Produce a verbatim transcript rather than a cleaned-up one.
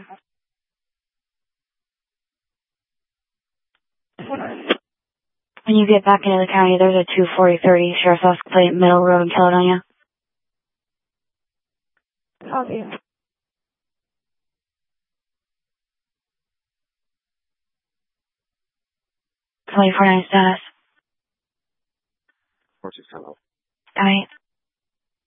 When you get back into the county, there's a two forty thirty Sheriff's Office plate, Middle Road in Caledonia. Copy. twenty-four nine status. four six hello. Alright.